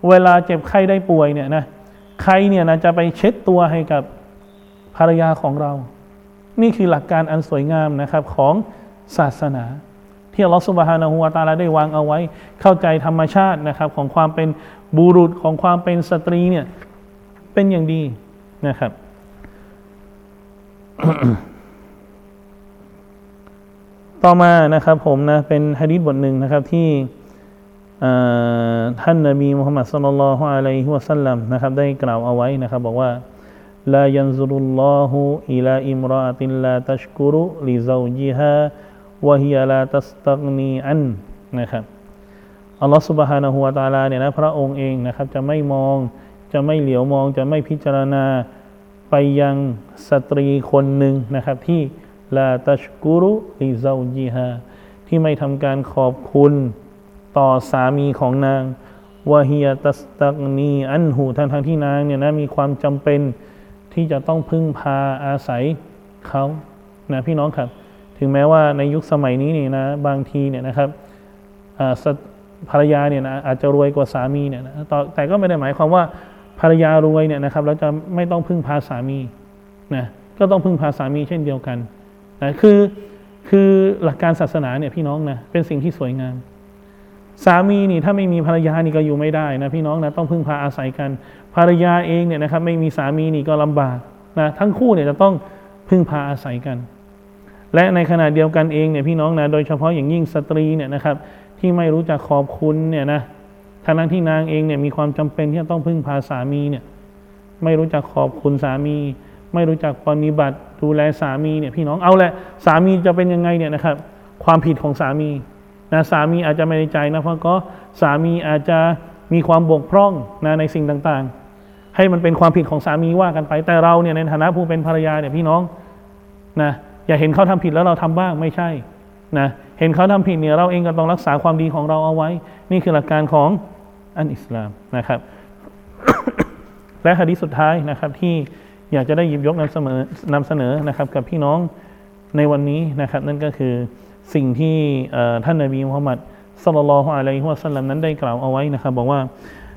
เวลาเจ็บไข้ได้ป่วยเนี่ยนะใครเนี่ยนะจะไปเช็ดตัวให้กับภรรยาของเรานี่คือหลักการอันสวยงามนะครับของศาสนาที่อัลลอฮฺซุบฮานะฮูวะตะอาลาได้วางเอาไว้เข้าใจธรรมชาตินะครับของความเป็นบุรุษของความเป็นสตรีเนี่ยเป็นอย่างดีนะครับ ต่อมานะครับผมนะเป็นหะดีษบทหนึ่งนะครับที่ท่านนบีมุฮัมมัดศ็อลลัลลอฮุอะลัยฮิวะซัลลัมนะครับได้กล่าวเอาไว้นะครับบอกว่าลายันซุรุลลอฮุอิลาอิมรออะตินลาตัชกุรุลิซาวจิฮาวะฮิยะลาตัสตักนีอันนะครับอัลลอฮฺซุบฮานะฮูวะตะอาลาเนี่ยนะพระองค์เองนะครับจะไม่มองจะไม่เหลียวมองจะไม่พิจารณาไปยังสตรีคนหนึ่งนะครับที่ลาตัชกุรุลิซาวจิฮาที่ไม่ทำการขอบคุณต่อสามีของนางวะฮิยะตัสตักนีอันหูทั้งที่นางเนี่ยนะมีความจำเป็นที่จะต้องพึ่งพาอาศัยเขานะพี่น้องครับถึงแม้ว่าในยุคสมัยนี้นี่นะบางทีเนี่ยนะครับภรรยาเนี่ยนะอาจจะรวยกว่าสามีเนี่ยนะแต่ก็ไม่ได้หมายความว่าภรรยารวยเนี่ยนะครับแล้วจะไม่ต้องพึ่งพาสามีนะก็ต้องพึ่งพาสามีเช่นเดียวกันนะคือหลักการศาสนาเนี่ยพี่น้องนะเป็นสิ่งที่สวยงามสามีนี่ถ้าไม่มีภรรยานี่ก็อยู่ไม่ได้นะพี่น้องนะต้องพึ่งพาอาศัยกันภรรยาเองเนี่ยนะครับไม่มีสามีนี่ก็ลำบากนะทั้งคู่เนี่ยจะต้องพึ่งพาอาศัยกันและในขณะเดียวกันเองเนี่ยพี่น้องนะโดยเฉพาะอย่างยิ่งสตรีเนี่ยนะครับที่ไม่รู้จักขอบคุณเนี่ยนะทั้งที่นางเองเนี่ยมีความจำเป็นที่จะต้องพึ่งพาสามีเนี่ยไม่รู้จักขอบคุณสามีไม่รู้จักปฏิบัติดูแลสามีเนี่ยพี่น้องเอาแหละสามีจะเป็นยังไงเนี่ยนะครับความผิดของสามีนะสามีอาจจะไม่ได้ใจนะเพราะก็สามีอาจจะมีความบกพร่องนะในสิ่งต่างๆให้มันเป็นความผิดของสามีว่ากันไปแต่เราเนี่ยในฐานะผู้เป็นภรรยาเนี่ยพี่น้องนะอย่าเห็นเขาทำผิดแล้วเราทำบ้างไม่ใช่นะเห็นเขาทำผิดเนี่ยเราเองก็ต้องรักษาความดีของเราเอาไว้นี่คือหลักการของอันอิสลามนะครับ และหะดีษสุดท้ายนะครับที่อยากจะได้หยิบยกนำเสนอนะครับกับพี่น้องในวันนี้นะครับนั่นก็คือสิ่งที่ท่านนบีมุฮัมมัดศ็อลลัลลอฮุอะลัยฮิวะซัลลัมนั้นได้กล่าวเอาไว้นะครับบอกว่า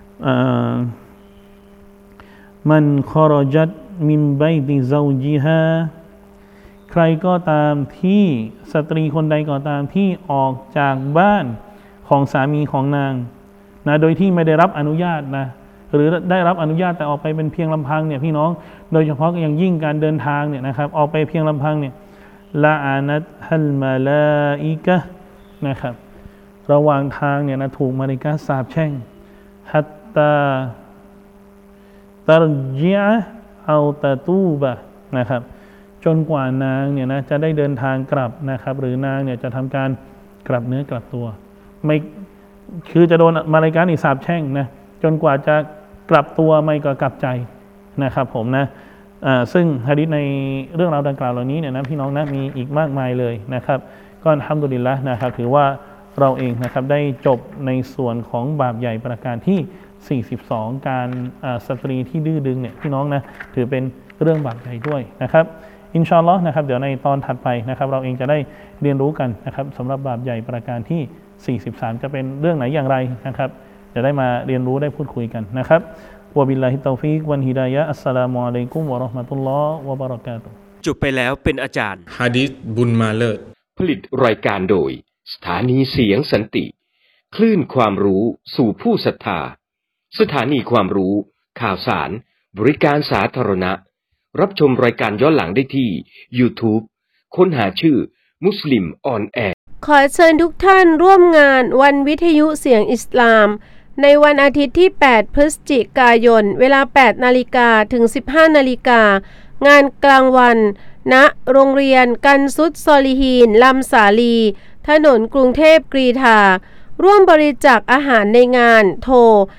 มันคอรจัตมินบัยติซาวจิฮาใครก็ตามที่สตรีคนใดก็ตามที่ออกจากบ้านของสามีของนางนะโดยที่ไม่ได้รับอนุญาตนะหรือได้รับอนุญาตแต่ออกไปเป็นเพียงลำพังเนี่ยพี่น้องโดยเฉพาะอย่างยิ่งการเดินทางเนี่ยนะครับออกไปเพียงลำพังเนี่ยละอานัตฮัลมาลาอิกะนะครับระหว่างทางเนี่ยนะถูกมลาอิกะฮ์สาปแช่งฮัตตาตารจิอะเอาตะตูบะนะครับจนกว่านางเนี่ยนะจะได้เดินทางกลับนะครับหรือนางเนี่ยจะทำการกลับเนื้อกลับตัวไม่คือจะโดนมลาอิกะฮ์นี่สาปแช่งนะจนกว่าจะกลับตัวไม่ก็กลับใจนะครับผมนะซึ่งหะดีษในเรื่องราวดังกล่าวเหล่านี้เนี่ยนะพี่น้องนะมีอีกมากมายเลยนะครับก็อัลฮัมดุลิลละห์นะครับถือว่าเราเองนะครับได้จบในส่วนของบาปใหญ่ประการที่42การสตรีที่ดื้อดึงเนี่ยพี่น้องนะถือเป็นเรื่องบาปใหญ่ด้วยนะครับอินชาอัลลอฮ์นะครับเดี๋ยวในตอนถัดไปนะครับเราเองจะได้เรียนรู้กันนะครับสำหรับบาปใหญ่ประการที่43จะเป็นเรื่องไหนอย่างไรนะครับจะได้มาเรียนรู้ได้พูดคุยกันนะครับวะบิลลาฮิตตอฟิกวันฮิดายะอัสสลามุอะลัยกุมวะเราะห์มะตุลลอฮ์วะบะเราะกาตุฮ์จบไปแล้วเป็นอาจารย์หะดีษบุญมาเลิศผลิตรายการโดยสถานีเสียงสันติคลื่นความรู้สู่ผู้ศรัทธาสถานีความรู้ข่าวสารบริการสาธารณะรับชมรายการย้อนหลังได้ที่ YouTube ค้นหาชื่อมุสลิมออนแอร์ขอเชิญทุกท่านร่วมงานวันวิทยุเสียงอิสลามในวันอาทิตย์ที่8พฤศจิกายนเวลา 8 นาฬิกาถึง 15 นาฬิกางานกลางวันณโรงเรียนกันซุดซอลิฮีนลำสาลีถนนกรุงเทพกรีฑาร่วมบริจาคอาหารในงานโทร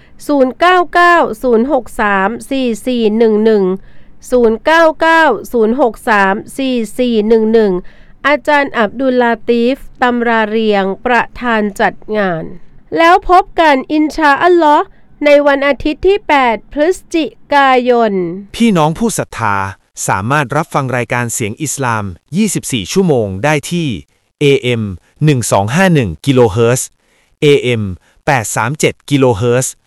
0990634411 0990634411อาจารย์อับดุลลาตีฟตำราเรียงประธานจัดงานแล้วพบกันอินชาอัลลอฮ์ในวันอาทิตย์ที่8พฤศจิกายนพี่น้องผู้ศรัทธาสามารถรับฟังรายการเสียงอิสลาม24ชั่วโมงได้ที่ AM 1251กิโลเฮิรตซ์ AM 837กิโลเฮิรตซ์